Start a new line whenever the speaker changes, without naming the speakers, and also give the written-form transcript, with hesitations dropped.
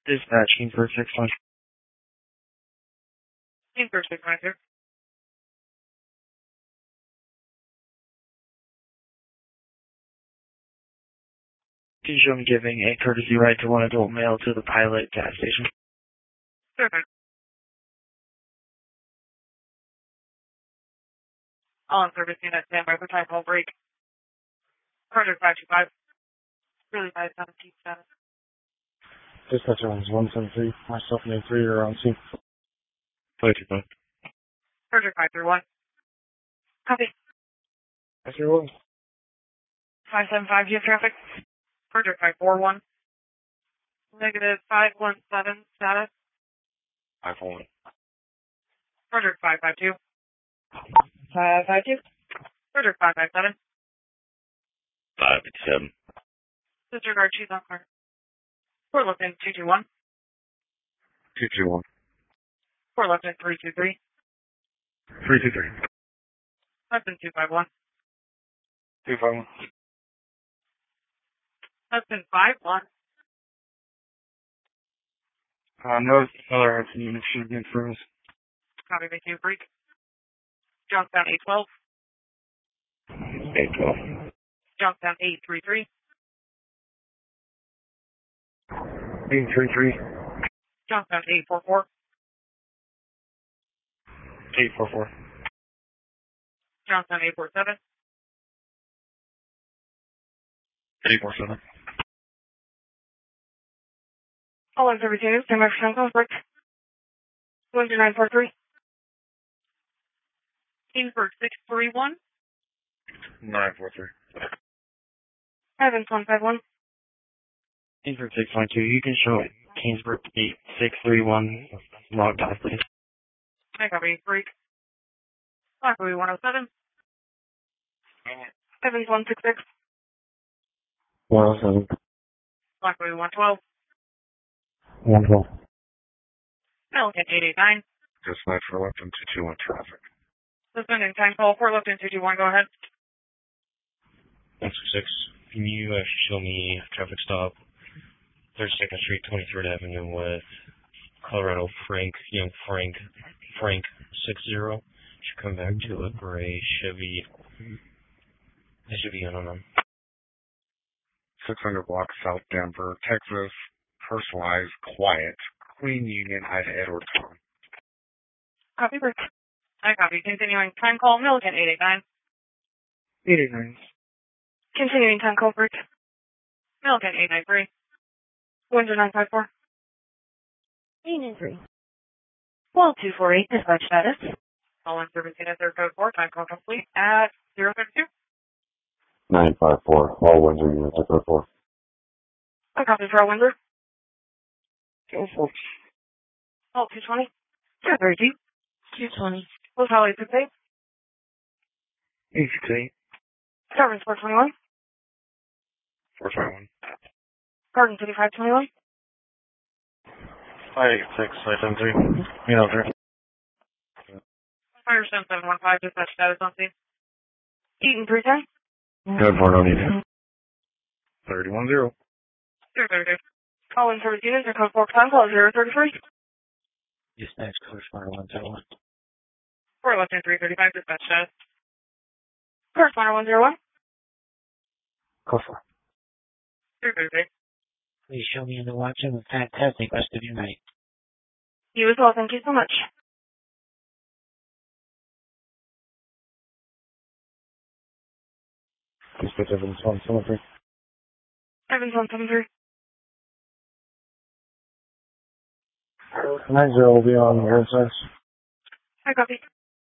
Dispatch, Kingsburg 6-1.
Kingsburg 6-1, sir.
Can you show me giving a courtesy ride to one adult male to the Pilot gas station?
Sure. All in service unit, standby for time call break. Carter 525. Really 517 status.
Dispatcher is 173. Myself and A3 are on scene. 525.
Carter 531. Copy.
531.
575, you have traffic. Carter 541. Negative 517 status.
541.
Carter 552. 552. Carter 557.
557.
Disregard, she's on car. Port Lifton 221.
221.
Port Lifton 323.
323.
Hudson 251.
251.
Hudson 51.
No other Hudson units should be in service.
Copy, make you break. Johnstown 812.
812.
Johnstown 833.
833.
Johnstown 844.
844.
Johnstown 847.
847.
All in service units, stand by for time break. 943. Kingsburg 631.
943.
Evans 151.
Kingsburg 612. You can show it. Kingsburg 8631. Log off, please.
I copy, break. Blackway 107. Evans 166.
107.
Blackway 112.
112.
Pelican 889.
Dispatch for Lifton 221 traffic.
Suspending time call for Lifton 221, go ahead.
126. Can you show me traffic stop 32nd Street, 23rd Avenue with Colorado Frank 60. Should come back to a gray Chevy. It should be on them. 600 block South Denver, Texas. Personalized, quiet, clean Union, Ida Edward Tom.
Copy, break. I copy. Continuing time call, Milligan 889.
889.
Continuing time call, break. Milligan 893. Windsor 954.
893.
Well, 248, dispatch status. All in service unit, third code 4, time call complete at 052.
954. All Windsor units are code 4.
I copy for all Windsor.
Go for
All 220. 232.
220.
Los Holly 68.
868.
Starvins 421.
451.
Garden City 521.
586. 573. You know, sir.
Firestone 715, dispatch status on scene. Eaton 310.
Good for no need. 310.
032. All in service units are code 4 time call 033.
Dispatch correspondent 101.
Fort Lifton 335, dispatch status. Correspondent 101.
Go for
333.
Please show me in the watch and a fantastic rest of your night.
You as well, thank you so much.
Dispatch Evans 173.
Evans 173.
90 will be on your side.
I copy.